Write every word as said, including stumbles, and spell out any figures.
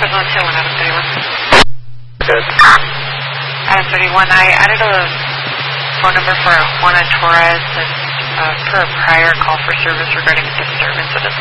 Perdón, segundo, Adam thirty-one. Good. Adam thirty-one, I added a phone number for Juana Torres and, uh, per a prior call for service regarding a disturbance at his